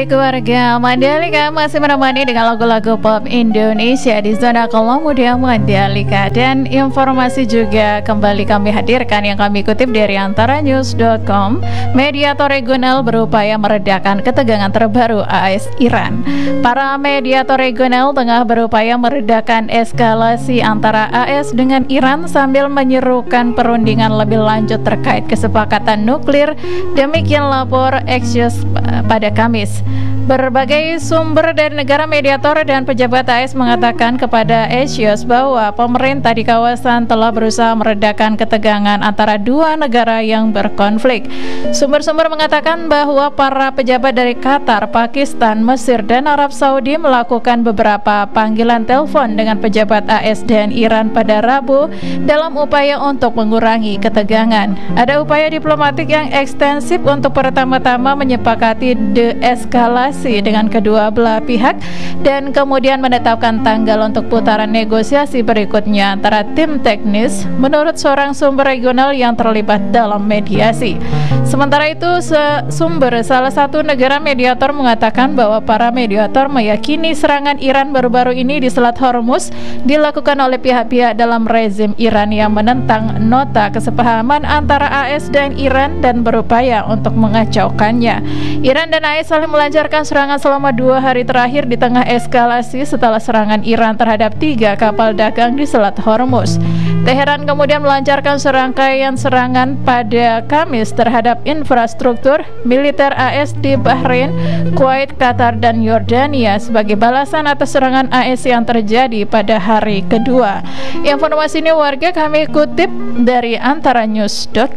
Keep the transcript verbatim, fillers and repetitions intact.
Baik warga Mandalika, masih menemani dengan lagu-lagu pop Indonesia di zona Kolong Muda Mandalika. Dan informasi juga kembali kami hadirkan yang kami kutip dari antara news dot com. Mediator regional berupaya meredakan ketegangan terbaru A S Iran. Para mediator regional tengah berupaya meredakan eskalasi antara A S dengan Iran sambil menyerukan perundingan lebih lanjut terkait kesepakatan nuklir. Demikian lapor Axios pada Kamis. Berbagai sumber dari negara mediator dan pejabat A S mengatakan kepada Axios bahwa pemerintah di kawasan telah berusaha meredakan ketegangan antara dua negara yang berkonflik. Sumber-sumber mengatakan bahwa para pejabat dari Qatar, Pakistan, Mesir, dan Arab Saudi melakukan beberapa panggilan telepon dengan pejabat A S dan Iran pada Rabu dalam upaya untuk mengurangi ketegangan. Ada upaya diplomatik yang ekstensif untuk pertama-tama menyepakati deeskalasi dengan kedua belah pihak dan kemudian menetapkan tanggal untuk putaran negosiasi berikutnya antara tim teknis, menurut seorang sumber regional yang terlibat dalam mediasi. Sementara itu, sumber salah satu negara mediator mengatakan bahwa para mediator meyakini serangan Iran baru-baru ini di Selat Hormuz dilakukan oleh pihak-pihak dalam rezim Iran yang menentang nota kesepahaman antara A S dan Iran dan berupaya untuk mengacaukannya. Iran dan A S saling melancarkan serangan selama dua hari terakhir di tengah eskalasi setelah serangan Iran terhadap tiga kapal dagang di Selat Hormuz. Teheran kemudian melancarkan serangkaian serangan pada Kamis terhadap infrastruktur militer A S di Bahrain, Kuwait, Qatar, dan Yordania sebagai balasan atas serangan A S yang terjadi pada hari kedua. Informasi ini warga kami kutip dari antara news dot com.